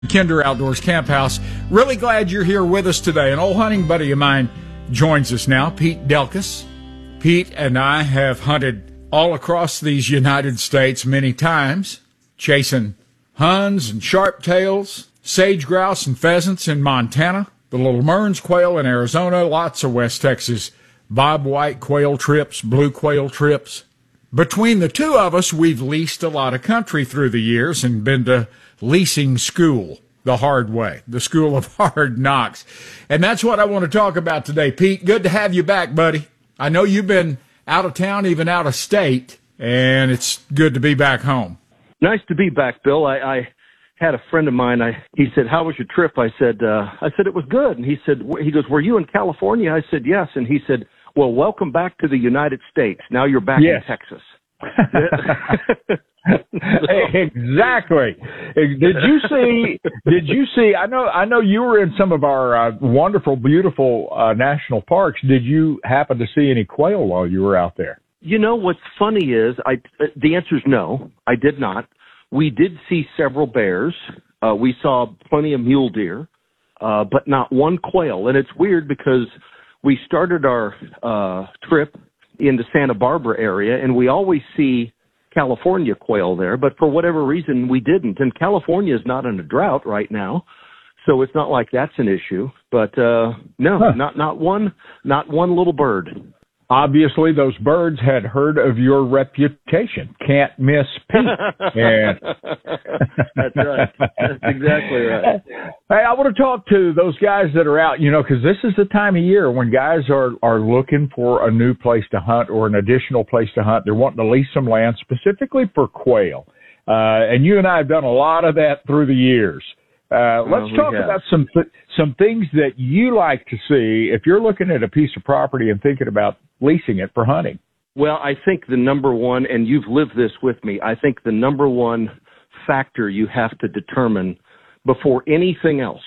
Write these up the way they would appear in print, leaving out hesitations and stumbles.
Kinder Outdoors Camp House. Really glad you're here with us today. An old hunting buddy of mine joins us now, Pete Delkus. Pete and I have hunted all across these United States many times, chasing huns and sharptails, sage grouse and pheasants in Montana, the little Mearns quail in Arizona, lots of West Texas bobwhite quail trips, blue quail trips. Between the two of us, we've leased a lot of country through the years and been to leasing school the hard way, the school of hard knocks. And that's what I want to talk about today. Pete, good to have you back, buddy. I know you've been out of town, even out of state, and it's good to be back home. Nice to be back, Bill. I had a friend of mine. He said, "How was your trip?" I said, "It was good." And he goes, "Were you in California?" I said, "Yes." And he said, "Well, welcome back to the United States. Now you're back in Texas." Exactly. Did you see, I know you were in some of our wonderful, beautiful national parks. Did you happen to see any quail while you were out there? You know, what's funny is the answer is no, I did not. We did see several bears. We saw plenty of mule deer, but not one quail. And it's weird because we started our trip in the Santa Barbara area, and we always see California quail there, but for whatever reason we didn't. And California is not in a drought right now, so it's not like that's an issue. But not one little bird. Obviously, those birds had heard of your reputation. Can't miss Pete. And that's right. That's exactly right. Hey, I want to talk to those guys that are out, because this is the time of year when guys are looking for a new place to hunt or an additional place to hunt. They're wanting to lease some land specifically for quail. And you and I have done a lot of that through the years. Let's talk about some things that you like to see if you're looking at a piece of property and thinking about leasing it for hunting. Well, I think the number one, and you've lived this with me, I think the number one factor you have to determine before anything else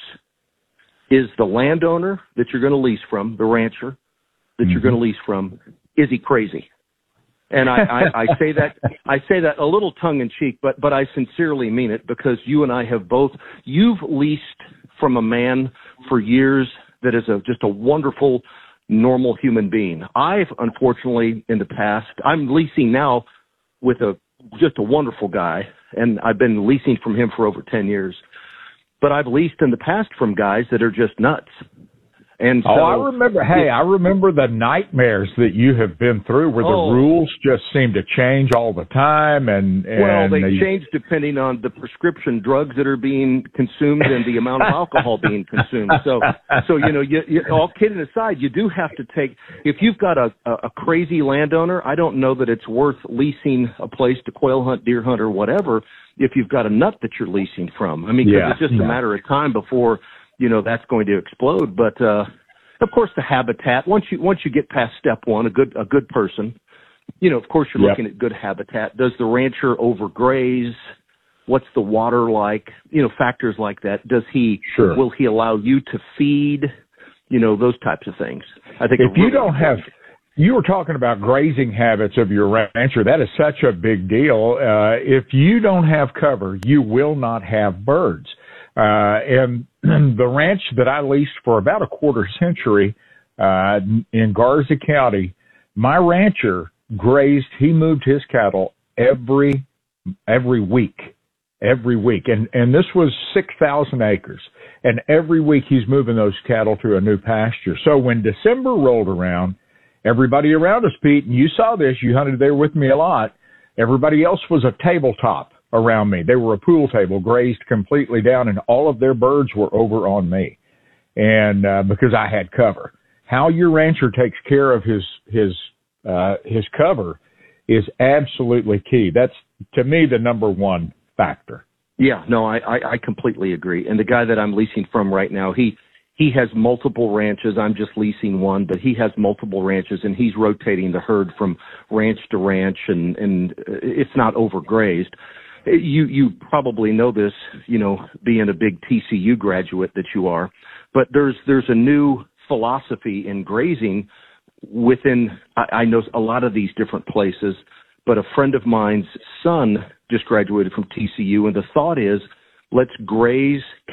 is the landowner that you're going to lease from, the rancher that you're going to lease from, is he crazy? And I say that a little tongue in cheek, but I sincerely mean it, because you and I have both, you've leased from a man for years that is just a wonderful, normal human being. I've unfortunately in the past, I'm leasing now with just a wonderful guy, and I've been leasing from him for over 10 years, but I've leased in the past from guys that are just nuts. And so, I remember the nightmares that you have been through where the rules just seem to change all the time. Well, they change depending on the prescription drugs that are being consumed and the amount of alcohol being consumed. So you all kidding aside, you do have to take, if you've got a crazy landowner, I don't know that it's worth leasing a place to quail hunt, deer hunt, or whatever, if you've got a nut that you're leasing from. I mean, because it's just a matter of time before that's going to explode. But of course, the habitat. Once you get past step one, a good person, of course you're looking at good habitat. Does the rancher overgraze? What's the water like? Factors like that. Will he allow you to feed? Those types of things. I think if you don't have. You were talking about grazing habits of your rancher. That is such a big deal. If you don't have cover, you will not have birds. And the ranch that I leased for about a quarter century in Garza County, my rancher grazed. He moved his cattle every week. And this was 6,000 acres. And every week he's moving those cattle to a new pasture. So when December rolled around, everybody around us, Pete, and you saw this, you hunted there with me a lot, everybody else was a tabletop around me. They were a pool table, grazed completely down, and all of their birds were over on me. And because I had cover. How your rancher takes care of his cover is absolutely key. That's, to me, the number one factor. Yeah, no, I completely agree. And the guy that I'm leasing from right now, he has multiple ranches. I'm just leasing one, but he has multiple ranches, and he's rotating the herd from ranch to ranch, and it's not overgrazed. You probably know this, being a big TCU graduate that you are, but there's a new philosophy in grazing within, I know a lot of these different places, but a friend of mine's son just graduated from TCU, and the thought is, Let's graze